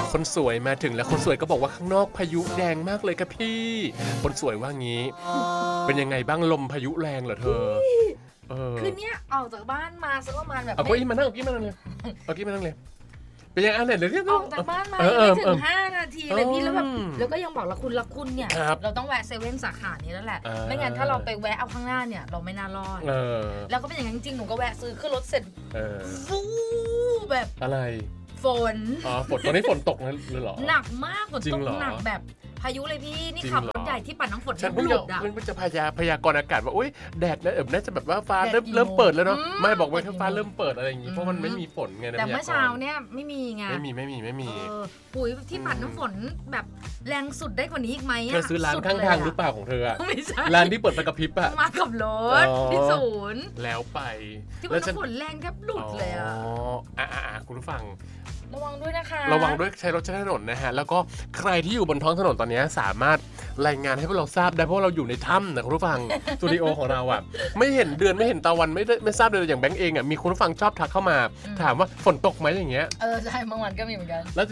คนสวยมาถึงแล้วคนสวยก็บอกว่าข้างนอกพายุแรงมากเลยครับพี่คนสวยว่างี้เป็นยังไงบ้างลมพายุแรงเหรอเธอคือเนี้ยออกจากบ้านมาสักประมาณแบบเอากี้มานั่งเอากี้มานั่งเลยเอากี้มานั่งเลยเป็นยังไงเนี่ยเดี๋ยวออกจากบ้านมาไม่ถึง5 นาทีเลยพี่แล้วแบบแล้วก็ยังบอกละคุณเนี่ยเราต้องแวะเซเว่นสาขานี้แล้วแหละไม่งั้นถ้าเราไปแวะเอาข้างหน้าเนี่ยเราไม่น่ารอดแล้วก็เป็นอย่างนั้นจริงๆหนูก็แวะซื้อขึ้นรถเสร็จฟูแบบอะไรฝนฝนตอนนี้ฝนตกนะเลยเหรอหนักมากฝนตกหนักแบบพายุเลยพี่นี่ขับรถใหญ่ที่ปัดน้ำฝนฉันเพิ่งจะพยากรณ์อากาศว่าอุ้ยแดดน่าจะแบบว่าฟ้าเริ่มเปิดแล้วเนาะไม่บอกว่าฟ้าเริ่มเปิดอะไรอย่างงี้เพราะมันไม่มีฝนไงแต่เมื่อเช้าเนี่ยไม่มีไงไม่มีปุ๋ยที่ปัดน้ำฝนแบบแรงสุดได้กว่านี้อีกไหมเธอซื้อร้านข้างทางหรือเปล่าของเธอร้านที่เปิดไฟกระพริบอะมากับรถที่ศูนย์แล้วไปที่ปัดน้ำฝนแรงแทบหลุดเลยอะคุณผู้ฟังระวังด้วยนะคะระวังด้วยใช้รถใช้ถนนนะฮะแล้วก็ใครที่อยู่บนท้องถนนตอนนี้สามารถรายงานให้พวกเราทราบได้เพราะเราอยู่ในถ้ำนะคุณผู้ฟังสตูดิโอของเราอ่ะไม่เห็นเดือนไม่เห็นตะวันไม่ทราบเลยอย่างแบงค์เองอ่ะมีคุณผู้ฟังชอบทักเข้ามาถามว่าฝนตกไหมอย่างเงี้ยใช่บางวันก็มีเหมือนกันแล้ว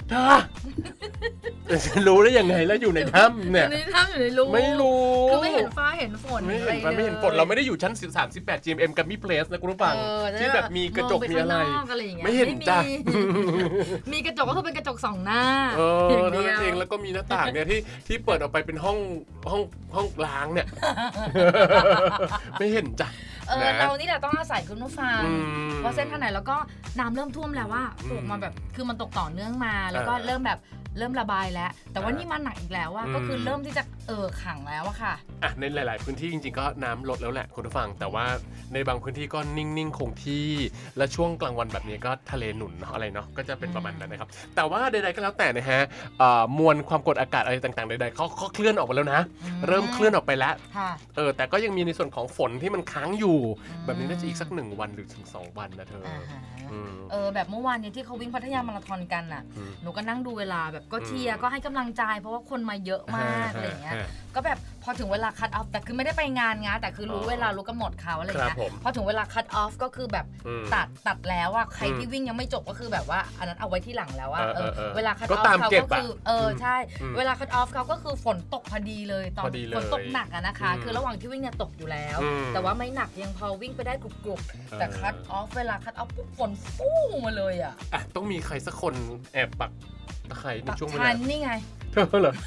ฉันรู้ได้ยังไงแล้วอยู่ในถ้ำเนี่ยในถ้ำอยู่ในรูไม่รู้คือไม่เห็นฟ้าเห็นฝนไม่เห็นฝนเราไม่ได้อยู่ชั้น38 GMM กับมีเพลสนะคุณผู้ฟังที่แบบมีกระจกมีอะไรไม่เห็นจ้ะมีกระจกก็คือเป็นกระจก2 หน้านั่นเองแล้วก็มีหน้าต่างเนี่ยที่เปิดออกไปเป็นห้องล้างเนี่ยไม่เห็นจ้ะเรานี่แหละต้องอาศัยคุณผู้ฟังเพราะเส้นทางไหนแล้วก็น้ำเริ่มท่วมแล้วว่าตกมาแบบคือมันตกต่อเนื่องมาแล้วก็เริ่มระบายแล้วแต่ว่านี่มันหนักอีกแล้วว่าก็คือเริ่มที่จะขังแล้วอะค่ะในหลายๆพื้นที่จริงๆก็น้ำลดแล้วแหละคุณผู้ฟังแต่ว่าในบางพื้นที่ก็นิ่งๆคงที่และช่วงกลางวันแบบนี้ก็ทะเลหนุนอะไรเนาะก็จะเป็นประมาณนั้นนะครับแต่ว่าใดๆก็แล้วแต่นะฮะมวลความกดอากาศอะไรต่างๆใดๆเขาเคลื่อนออกไปแล้วนะเริ่มเคลื่อนออกไปแล้วแต่ก็ยังมีในส่วนของฝนที่มันค้างอยู่แบบนี้น่าจะอีกสัก1 วันหรือถึง2 วันนะเธอแบบเมื่อวานนี้ที่เขาวิ่งพัทยามาราธอนกันน่ะหนูก็นั่งดูเวลาแบบก็เชียร์ก็ให้กำลังใจเพราะว่าคนมาเยอะมากอะไรอย่างเงี้ยก็แบบพอถึงเวลาคัทออฟแต่คือไม่ได้ไปงานแต่คือรู้เวลารู้กำหนดเขาอะไรอย่างเงี้ยพอถึงเวลาคัทออฟก็คือแบบตัดแล้วว่าใครที่วิ่งยังไม่จบก็คือแบบว่าอันนั้นเอาไว้ที่หลังแล้วว่าเวลาคัทออฟเขาก็คือใช่เวลาคัทออฟเขาก็คือฝนตกพอดีเลยตอนฝนตกหนักนะคะคือระหว่างที่วิ่งเนี่ยตกอยู่แล้วแต่ว่าไม่หนักยังพอวิ่งไปได้กรุบๆแต่คัทออฟเวลาคัทออฟปุ๊บฝนฟู่มาเลยอ่ะต้องมีใครสักคนแอบปักตะไคร้ในช่วงเวลานี่ไงเธอเหรอ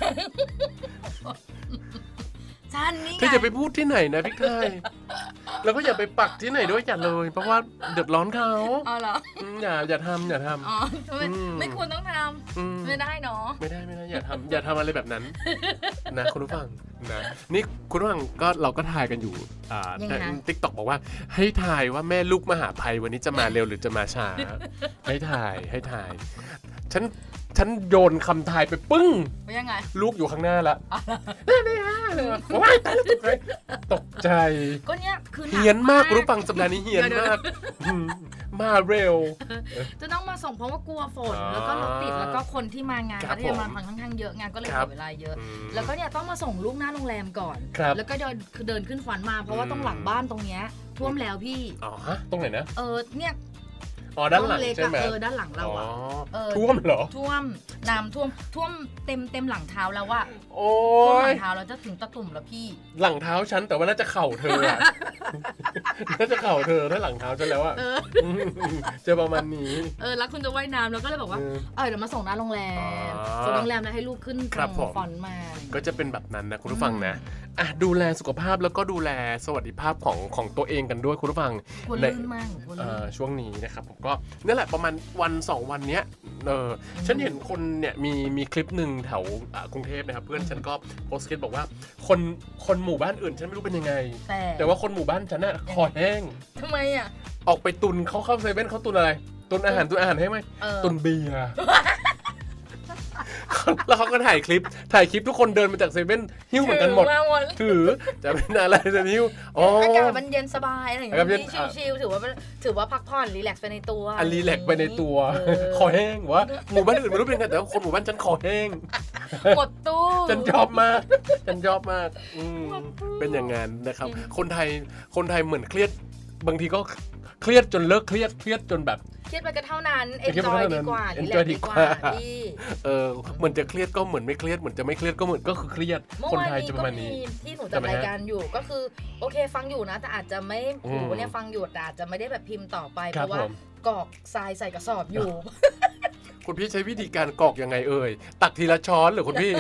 ฉันนี่ไงเธออย่าไปพูดที่ไหนนะพี่ไทยแล้วก็อย่าไปปักที่ไหนด้วยอย่าเลยเพราะว่าเดือดร้อนเขาเหรออย่าทำไม่ควรต้องทำไม่ได้เนาะไม่ได้อย่าทำอะไรแบบนั้นนะคุณผู้ฟังนะนี่คุณผู้ฟังก็เราก็ทายกันอยู่TikTok บอกว่าให้ทายว่าแม่ลูกมหาภัยวันนี้จะมาเร็วหรือจะมาช้าให้ทายฉันโยนคำทายไปปึ้งยังไงลูกอยู่ข้างหน้าละนี่ฮะว้ายตายแล้วตกใจก็เนี้ยคือเฮี้ยนมากรู้ปังสัปดาห์นี้เฮี้ยนมากมาเร็วจะต้องมาส่งเพราะว่ากลัวฝนแล้วก็รถติดแล้วก็คนที่มางานก็ที่มาค่อนข้างเยอะงานก็เลยเสียเวลาเยอะแล้วก็เนี่ยต้องมาส่งลูกหน้าโรงแรมก่อนแล้วก็เดินขึ้นฝันมาเพราะว่าต้องหลังบ้านตรงเนี้ยท่วมแล้วพี่ฮะตรงไหนนะเนี่ยด้านหลังใช่ไหมด้านหลังเราท่วมเหรอท่วมน้ำท่วมเต็มหลังเท้าแล้วว่าโอ้ยหลังเท้าเราจะถึงตะตุ่มแล้วพี่หลังเท้าฉันแต่ว่าน่าจะเข่าเธอน่าจะเข่าเธอถ้าหลังเท้าฉันแล้วอะจะประมาณนี้แล้วคุณจะว่ายน้ำแล้วก็เลยบอกว่าเดี๋ยวมาส่งหน้าโรงแรมส่งโรงแรมแล้วให้ลูกขึ้นฟอนมาก็จะเป็นแบบนั้นนะคุณผู้ฟังนะดูแลสุขภาพแล้วก็ดูแลสวัสดิภาพของตัวเองกันด้วยคุณผู้ฟังในช่วงนี้นะครับผมก็นั่นแหละประมาณ1-2 วันเนี้ยฉันเห็นคนเนี่ยมีคลิปหนึ่งแถวกรุงเทพนะครับเพื่อนฉันก็โพสต์คลิปบอกว่าคนหมู่บ้านอื่นฉันไม่รู้เป็นยังไงแต่ว่าคนหมู่บ้านฉันน่ะคอแห้งทำไมอ่ะออกไปตุนเขาเข้าเซเว่นเขาตุนอะไรตุนอาหารให้ไหมตุนเบียร์แล้วเขาก็ถ่ายคลิปทุกคนเดินมาจากเซเว่นหิ้วเหมือนกันหมดถือจะเป็นอะไรจะหิ้วอากาศมันเย็นสบายอะไรอย่างเงี้ยชิลๆถือว่าพักผ่อนรีแลกซ์ไปในตัวรีแลกซ์ไปในตัวคอแห้งวะหมู่บ้านอื่นไม่รู้เป็นไงแต่คนหมู่บ้านฉันคอแห้งหมดตู้ฉันชอบมากเป็นอย่างงั้นนะครับคนไทยเหมือนเครียดบางทีก็เครียดจนเลิกเครียดจนแบบเครียดไปก็เท่านั้น enjoy ดีกว่า enjoy ดีกว่าพี่เหมือนจะเครียดก็เหมือนไม่เครียดเหมือนจะไม่เครียดก็เหมือนก็คือเครียดคนไทยจะประมาณนี้ที่หนูจัดรายการอยู่ก็คือโอเคฟังอยู่นะแต่อาจจะไม่หูเนี่ยฟังอยู่แต่อาจจะไม่ได้แบบพิมพ์ต่อไปเพราะว่ากรอกทรายใส่กระสอบอยู่คุณพี่ใช้วิธีการกรอกยังไงตักทีละช้อนหรือคุณพี่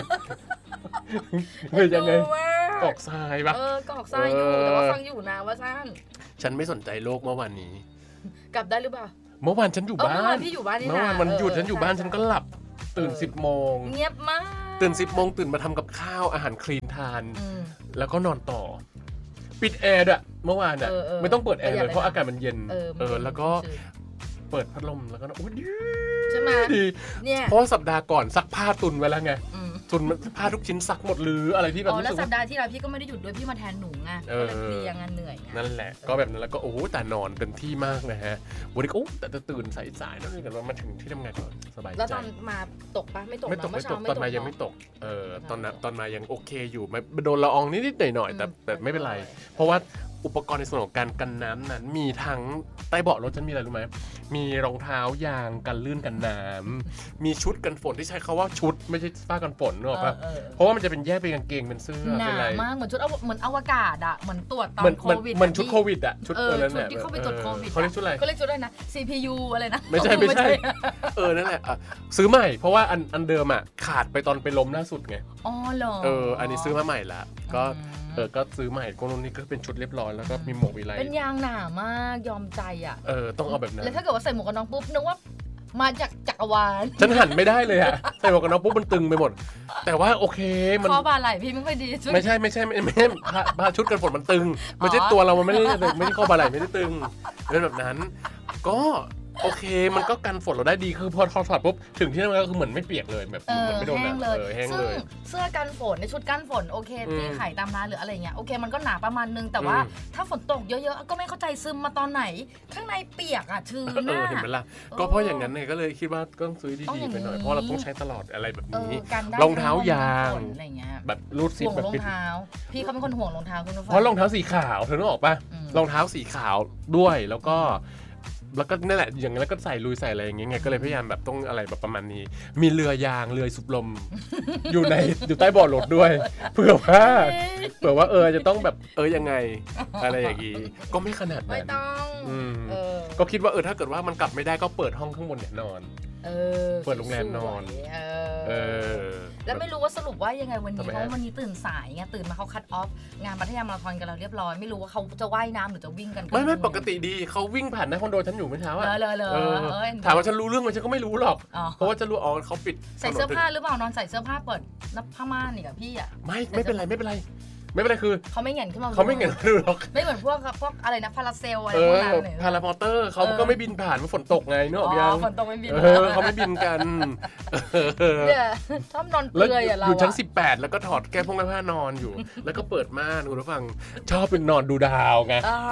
ยังไงกรอกทรายปะกรอกทรายอยู่แต่ว่าฟังอยู่นะว่าฉันไม่สนใจโลกเมื่อวานนี้กลับได้หรือเปล่าเมื่อวานฉันอยู่บ้านเมื่อวานพี่อยู่บ้านนี่นะเมื่อวานมันหยุดฉันอยู่บ้านฉันก็หลับตื่น10 โมงเงียบมากตื่น10 โมงตื่นมาทำกับข้าวอาหารคลีนทานแล้วก็นอนต่อปิดแอร์ด้วยเมื่อวานอ่ะไม่ต้องเปิดแอร์เลยเพราะอากาศมันเย็นแล้วก็เปิดพัดลมแล้วก็โอ้ดีใช่ไหมเนี่ยเพราะสัปดาห์ก่อนซักผ้าตุนไว้แล้วไงตุนผ้าทุกชิ้นซักหมดหรืออะไรที่แบบแล้วสัปดาห์ที่แล้วพี่ก็ไม่ได้หยุดด้วยพี่มาแทนหนูไงก็เลยเพลียงานเหนื่อยนั่นแหละก็แบบนั้นแล้วก็โอ้แต่นอนเต็มที่มากนะฮะวันนี้แต่ตื่นสายๆนั่นเลยกันว่ามาถึงที่ทำงานก็สบายใจแล้วตอนมาตกปะไม่ตกตอนมายังไม่ตกตอนมายังโอเคอยู่โดนละอองนิดๆหน่อยๆแต่ไม่เป็นไรเพราะว่าอุปกรณ์ในส่วนของการกันน้ำนั้นมีทั้งใต้เบาะรถฉันมีอะไรรู้ไหมมีรองเท้ายางกันลื่นกันน้ำมีชุดกันฝนที่ใช้คาว่าชุดไม่ใช่ผ้ากันฝนนึกออกปะเพราะว่ามันจะเป็นแยกเป็นกางเกงเป็นเสื้อเป็นอะไรมากเหมือนชุดเหมือนอวกาศอ่ะเหมือนตรวจตอนโควิดเหมือนชุดโควิดอ่ะชุดนั่นแหละที่เขาไปตรวจโควิดเขาเรียกชุดอะไรเขาเรียกชุดอะไรนะ CPU อะไรนะไม่ใช่นั่นแหละซื้อใหม่เพราะว่าอันเดิมอ่ะขาดไปตอนไปล้มล่าสุดไงอ๋อเหรออันนี้ซื้อมาใหม่ละก็ซื้อใหม่ก็นี่ก็เป็นชุดเรียบร้อยแล้วก็มีหมวกมีอะไรเป็นยางหนามากยอมใจอ่ะต้องเอาแบบนั้นแล้วถ้าเกิดว่าใส่หมวกกันน็อกปุ๊บนึกว่ามาจากจักรวาลฉันหันไม่ได้เลยอะใส่หมวกกันน็อกปุ๊บมันตึงไปหมดแต่ว่าโอเคมันข้อบาไหล่พี่ไม่ค่อยดีไม่ใช่ผ้าชุดกันฝนมันตึงไม่ใช่ตัวเรามันไม่ได้ข้อบาไหล่ไม่ได้ตึงเป็นแบบนั้นก็โอเคมันก็กันฝนเราได้ดีคือพอถอดปุ๊บถึงที่นั่นก็คือเหมือนไม่เปียกเลยแบบเหมือนไม่โดนแห้งเลยเสื้อกันฝนในชุดกันฝนโอเคที่ขายตามร้านหรืออะไรเงี้ยโอเคมันก็หนาประมาณนึงแต่ว่าถ้าฝนตกเยอะๆก็ไม่เข้าใจซึมมาตอนไหนข้างในเปียกอ่ะชื้นน่ะเห็นไหมล่ะก็เพราะอย่างนั้นเนี่ยก็เลยคิดว่าก็ต้องซื้อดีๆไปหน่อยเพราะเราต้องใช้ตลอดอะไรแบบนี้รองเท้ายางแบบรูดซิปแบบรองเท้าพี่เขาเป็นคนห่วงรองเท้าคุณผู้ฟังเพราะรองเท้าสีขาวเธอนึกออกป่ะรองเท้าสีขาวด้วยแล้วก็นั่นแหละอย่างนั้นแล้วก็ใส่ลุยใส่อะไรอย่างเงี้ยก็เลยพยายามแบบต้องอะไรแบบประมาณนี้มีเรือยางเรือสูบลม อยู่ใต้เบาะรถด้วยเผื่อว่าจะต้องแบบยังไงอะไรอย่างงี้ก็ไม่ขนาดนั้นไม่ต้องก็คิดว่าถ้าเกิดว่ามันกลับไม่ได้ก็เปิดห้องข้างบนเนี่ยนอนเปิดโรงแรมนอนแล้วไม่รู้ว่าสรุปว่ายังไงวันนี้เพราะวันนี้ตื่นสายไงตื่นมาเขาคัทออฟงานมัธยมมาราธอนกันแล้วเรียบร้อยไม่รู้ว่าเขาจะว่ายน้ำหรือจะวิ่งกันไม่ปกติดีเขาวิ่งผ่านหน้าคอนโดฉันอยู่เมื่อเช้าถามว่าฉันรู้เรื่องมันฉันก็ไม่รู้หรอกเพราะว่าจะรู้เขาปิดใส่เสื้อผ้าหรือเปล่านอนใส่เสื้อผ้าเปิดนับผ้าม่านนี่กับพี่อ่ะไม่เป็นไรคือเขาไม่เห็นขึ้นมาเขาไม่เห็นดูหรอกไม่เหมือนพวกอะไรนะพาราเซลอะไรพวกนั้นเลยพารามอเตอร์เขาก็ไม่บินผ่านมันฝนตกไงนึกออกยังฝนตกไม่บินเขาไม่บินกันเนี่ยชอบนอนเปลือยเราอยู่ชั้น18แล้วก็ถอดแก้ผ้านอนอยู่แล้วก็เปิดม่านคุณผู้ฟังชอบเป็นนอนดูดาวไง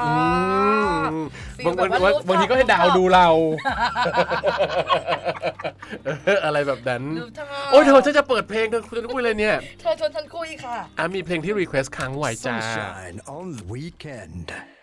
บางทีก็ให้ดาวดูเราอะไรแบบนั้นโอ้ยเธอจะเปิดเพลงเธอคุยอะไรเนี่ยเธอชวนฉันคุยค่ะมีเพลงที่รีเควสค้างไว้จ้า Sunshine on the weekend